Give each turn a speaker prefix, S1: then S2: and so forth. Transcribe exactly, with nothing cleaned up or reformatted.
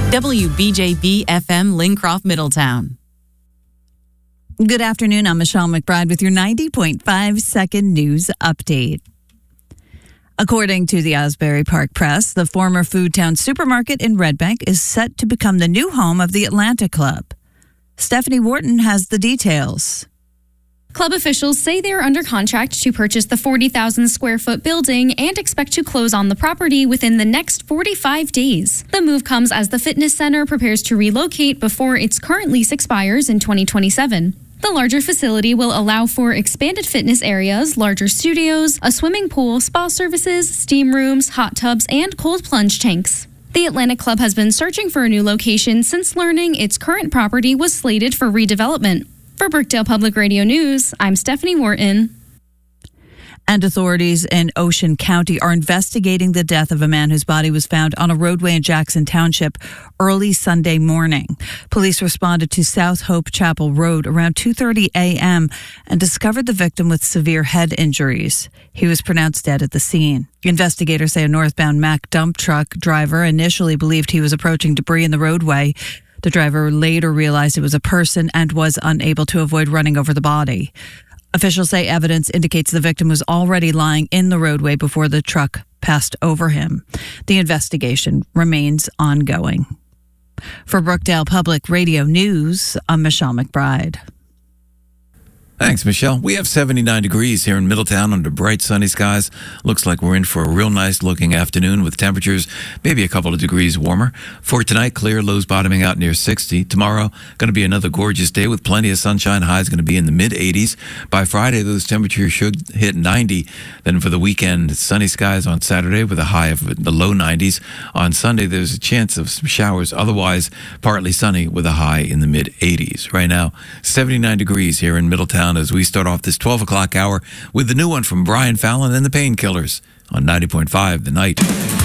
S1: W B J B F M Lincroft, Middletown.
S2: Good afternoon. I'm Michelle McBride with your ninety point five second news update. According to the Asbury Park Press, the former Food Town supermarket in Red Bank is set to become the new home of the Atlanta Club. Stephanie Wharton has the details.
S3: Club officials say they are under contract to purchase the forty thousand square foot building and expect to close on the property within the next forty-five days. The move comes as the fitness center prepares to relocate before its current lease expires in twenty twenty-seven. The larger facility will allow for expanded fitness areas, larger studios, a swimming pool, spa services, steam rooms, hot tubs, and cold plunge tanks. The Atlanta Club has been searching for a new location since learning its current property was slated for redevelopment. For Brookdale Public Radio News, I'm Stephanie Wharton.
S2: And authorities in Ocean County are investigating the death of a man whose body was found on a roadway in Jackson Township early Sunday morning. Police responded to South Hope Chapel Road around two thirty a.m. and discovered the victim with severe head injuries. He was pronounced dead at the scene. Investigators say a northbound Mack dump truck driver initially believed he was approaching debris in the roadway. The driver later realized it was a person and was unable to avoid running over the body. Officials say evidence indicates the victim was already lying in the roadway before the truck passed over him. The investigation remains ongoing. For Brookdale Public Radio News, I'm Michelle McBride.
S4: Thanks, Michelle. We have seventy-nine degrees here in Middletown under bright sunny skies. Looks like we're in for a real nice looking afternoon with temperatures maybe a couple of degrees warmer. For tonight, clear, lows bottoming out near sixty. Tomorrow, going to be another gorgeous day with plenty of sunshine. Highs going to be in the mid eighties. By Friday, those temperatures should hit ninety. Then for the weekend, sunny skies on Saturday with a high of the low nineties. On Sunday, there's a chance of some showers. Otherwise, partly sunny with a high in the mid eighties. Right now, seventy-nine degrees here in Middletown as we start off this twelve o'clock hour with the new one from Brian Fallon and the Painkillers on ninety point five The Night.